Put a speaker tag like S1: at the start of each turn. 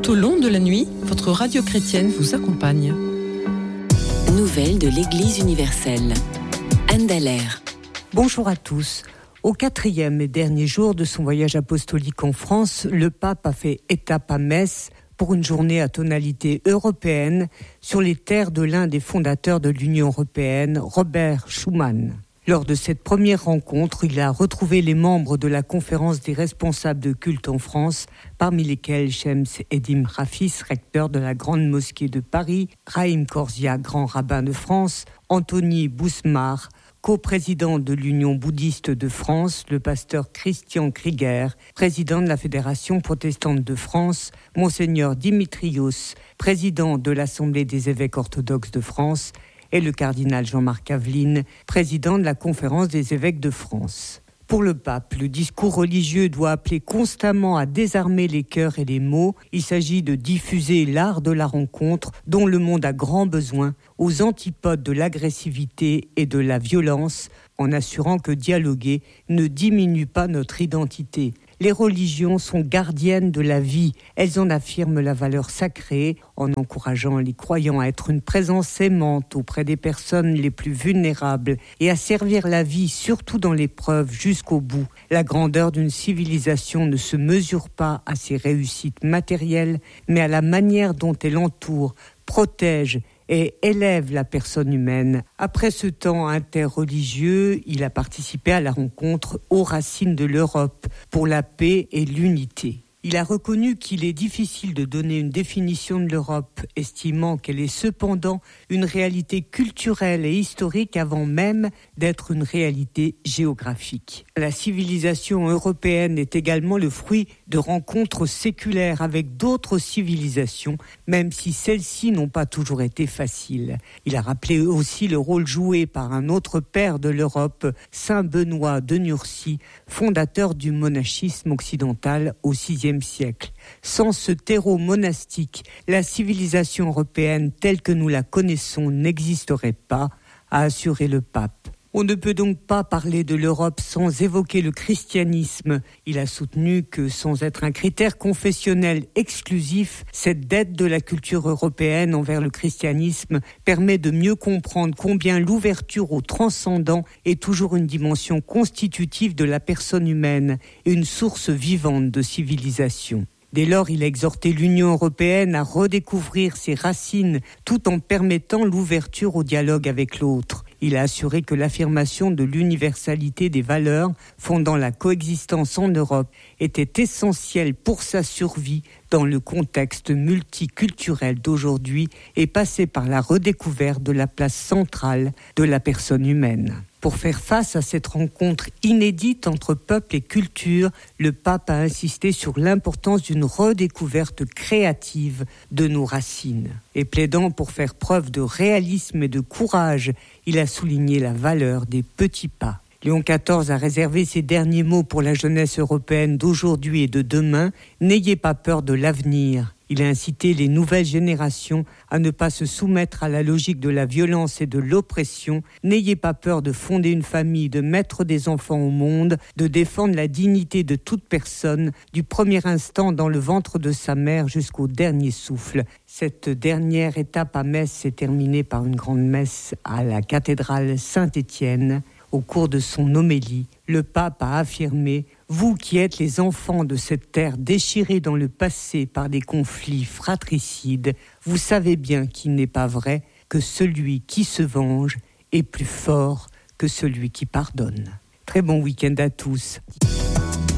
S1: Tout au long de la nuit, votre radio chrétienne vous accompagne.
S2: Nouvelles de l'Église universelle. Anne Dallaire.
S3: Bonjour à tous. Au 4e et dernier jour de son voyage apostolique en France, le pape a fait étape à Metz pour une journée à tonalité européenne sur les terres de l'un des fondateurs de l'Union européenne, Robert Schuman. Lors de cette première rencontre, il a retrouvé les membres de la conférence des responsables de culte en France, parmi lesquels Shems Edim Rafis, recteur de la Grande Mosquée de Paris, Raïm Korzia, grand rabbin de France, Anthony Bousmar, co-président de l'Union bouddhiste de France, le pasteur Christian Krieger, président de la Fédération protestante de France, Monseigneur Dimitrios, président de l'Assemblée des évêques orthodoxes de France, et le cardinal Jean-Marc Aveline, président de la Conférence des évêques de France. Pour le pape, le discours religieux doit appeler constamment à désarmer les cœurs et les mots. Il s'agit de diffuser l'art de la rencontre dont le monde a grand besoin, aux antipodes de l'agressivité et de la violence, en assurant que dialoguer ne diminue pas notre identité. Les religions sont gardiennes de la vie. Elles en affirment la valeur sacrée en encourageant les croyants à être une présence aimante auprès des personnes les plus vulnérables et à servir la vie, surtout dans l'épreuve, jusqu'au bout. La grandeur d'une civilisation ne se mesure pas à ses réussites matérielles, mais à la manière dont elle entoure, protège et élève la personne humaine. Après ce temps interreligieux, il a participé à la rencontre aux racines de l'Europe pour la paix et l'unité. Il a reconnu qu'il est difficile de donner une définition de l'Europe, estimant qu'elle est cependant une réalité culturelle et historique avant même d'être une réalité géographique. La civilisation européenne est également le fruit de rencontres séculaires avec d'autres civilisations, même si celles-ci n'ont pas toujours été faciles. Il a rappelé aussi le rôle joué par un autre père de l'Europe, Saint Benoît de Nursie, fondateur du monachisme occidental au VIe siècle. Sans ce terreau monastique, la civilisation européenne telle que nous la connaissons n'existerait pas, a assuré le pape. On ne peut donc pas parler de l'Europe sans évoquer le christianisme. Il a soutenu que sans être un critère confessionnel exclusif, cette dette de la culture européenne envers le christianisme permet de mieux comprendre combien l'ouverture au transcendant est toujours une dimension constitutive de la personne humaine et une source vivante de civilisation. Dès lors, il a exhorté l'Union européenne à redécouvrir ses racines tout en permettant l'ouverture au dialogue avec l'autre. Il a assuré que l'affirmation de l'universalité des valeurs fondant la coexistence en Europe était essentielle pour sa survie dans le contexte multiculturel d'aujourd'hui et passait par la redécouverte de la place centrale de la personne humaine. Pour faire face à cette rencontre inédite entre peuple et culture, le pape a insisté sur l'importance d'une redécouverte créative de nos racines. Et plaidant pour faire preuve de réalisme et de courage, il a souligné la valeur des petits pas. Léon XIV a réservé ses derniers mots pour la jeunesse européenne d'aujourd'hui et de demain. N'ayez pas peur de l'avenir. Il a incité les nouvelles générations à ne pas se soumettre à la logique de la violence et de l'oppression. N'ayez pas peur de fonder une famille, de mettre des enfants au monde, de défendre la dignité de toute personne, du premier instant dans le ventre de sa mère jusqu'au dernier souffle. Cette dernière étape à Metz s'est terminée par une grande messe à la cathédrale Saint-Étienne. Au cours de son homélie, le pape a affirmé « Vous qui êtes les enfants de cette terre déchirée dans le passé par des conflits fratricides, vous savez bien qu'il n'est pas vrai que celui qui se venge est plus fort que celui qui pardonne. » Très bon week-end à tous.